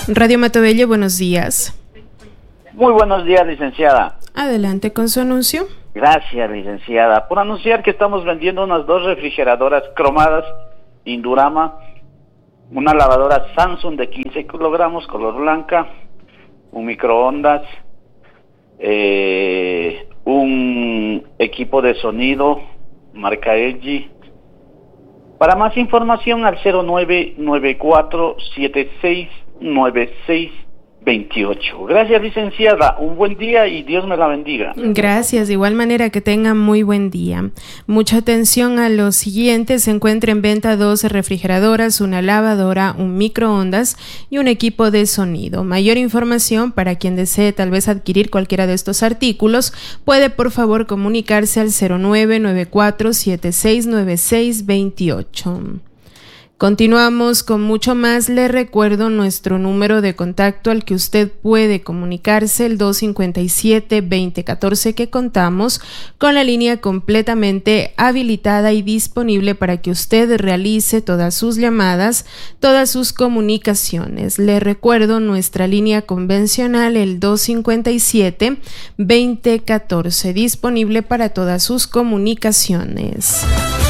Radio Matobello, buenos días. Muy buenos días, licenciada. Adelante con su anuncio. Gracias, licenciada. Por anunciar que estamos vendiendo unas 2 refrigeradoras cromadas Indurama, una lavadora Samsung de 15 kilogramos, color blanca, un microondas, un equipo de sonido, marca LG. Para más información al 0994769628. Gracias, licenciada. Un buen día y Dios me la bendiga. Gracias. De igual manera, que tengan muy buen día. Mucha atención a lo siguiente. Se encuentra en venta 2 refrigeradoras, una lavadora, un microondas y un equipo de sonido. Mayor información para quien desee tal vez adquirir cualquiera de estos artículos, puede por favor comunicarse al 0994769628. Continuamos con mucho más. Le recuerdo nuestro número de contacto al que usted puede comunicarse, el 257-2014, que contamos con la línea completamente habilitada y disponible para que usted realice todas sus llamadas, todas sus comunicaciones. Le recuerdo nuestra línea convencional, el 257-2014, disponible para todas sus comunicaciones.